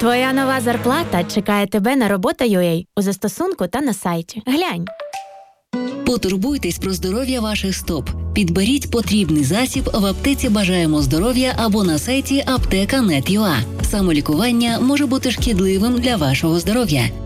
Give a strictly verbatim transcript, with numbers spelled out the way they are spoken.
Твоя нова зарплата чекає тебе на робота.ua у застосунку та на сайті. Глянь. Потурбуйтесь про здоров'я ваших стоп. Підберіть потрібний засіб в аптеці «Бажаємо здоров'я» або на сайті аптека крапка нет крапка ю а. Самолікування може бути шкідливим для вашого здоров'я.